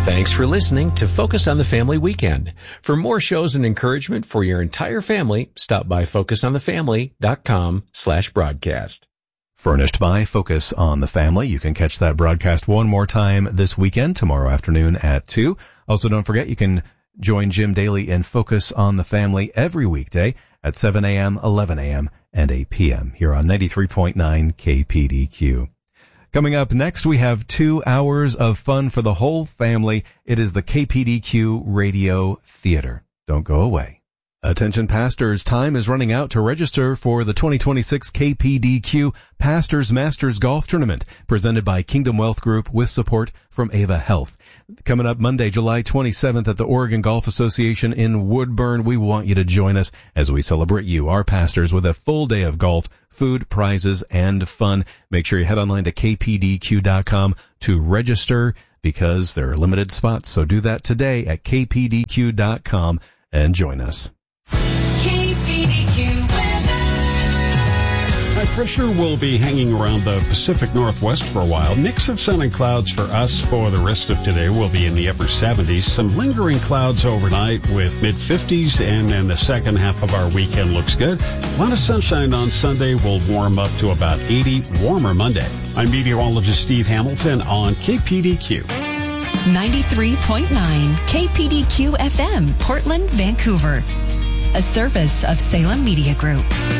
Thanks for listening to Focus on the Family Weekend. For more shows and encouragement for your entire family, stop by focusonthefamily.com/broadcast. Furnished by Focus on the Family. You can catch that broadcast one more time this weekend, tomorrow afternoon at 2. Also, don't forget you can join Jim Daly in Focus on the Family every weekday at 7 a.m., 11 a.m., and 8 p.m. here on 93.9 KPDQ. Coming up next, we have 2 hours of fun for the whole family. It is the KPDQ Radio Theater. Don't go away. Attention pastors, time is running out to register for the 2026 KPDQ Pastors Masters Golf Tournament, presented by Kingdom Wealth Group with support from Ava Health. Coming up Monday, July 27th at the Oregon Golf Association in Woodburn. We want you to join us as we celebrate you, our pastors, with a full day of golf, food, prizes, and fun. Make sure you head online to kpdq.com to register because there are limited spots. So do that today at kpdq.com and join us. High pressure will be hanging around the Pacific Northwest for a while. Mix of sun and clouds for us for the rest of today. We'll be in the upper 70s. Some lingering clouds overnight with mid-50s, and then the second half of our weekend looks good. A lot of sunshine on Sunday. Will warm up to about 80, warmer Monday. I'm meteorologist Steve Hamilton on KPDQ. 93.9 KPDQ FM, Portland, Vancouver. A service of Salem Media Group.